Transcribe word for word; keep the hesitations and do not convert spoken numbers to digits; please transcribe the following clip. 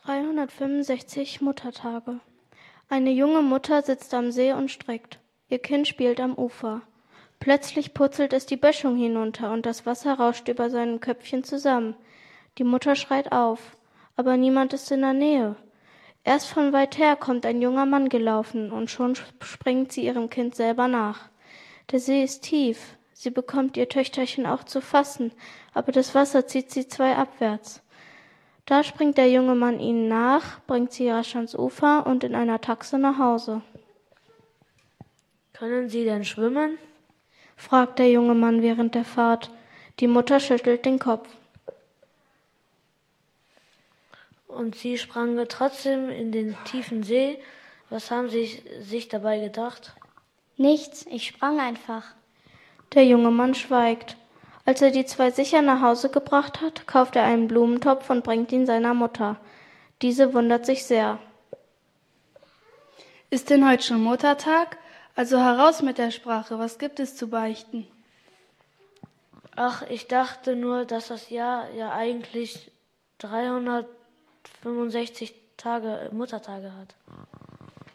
dreihundertfünfundsechzig Muttertage. Eine junge Mutter sitzt am See und strickt. Ihr Kind spielt am Ufer. Plötzlich purzelt es die Böschung hinunter und das Wasser rauscht über seinem Köpfchen zusammen. Die Mutter schreit auf, aber niemand ist in der Nähe. Erst von weit her kommt ein junger Mann gelaufen und schon springt sie ihrem Kind selber nach. Der See ist tief. Sie bekommt ihr Töchterchen auch zu fassen, aber das Wasser zieht sie zwei abwärts. Da springt der junge Mann ihnen nach, bringt sie rasch ans Ufer und in einer Taxe nach Hause. Können Sie denn schwimmen? Fragt der junge Mann während der Fahrt. Die Mutter schüttelt den Kopf. Und Sie sprangen trotzdem in den tiefen See. Was haben Sie sich dabei gedacht? Nichts, ich sprang einfach. Der junge Mann schweigt. Als er die zwei sicher nach Hause gebracht hat, kauft er einen Blumentopf und bringt ihn seiner Mutter. Diese wundert sich sehr. Ist denn heute schon Muttertag? Also heraus mit der Sprache, was gibt es zu beichten? Ach, ich dachte nur, dass das Jahr ja eigentlich dreihundertfünfundsechzig Tage Muttertage hat.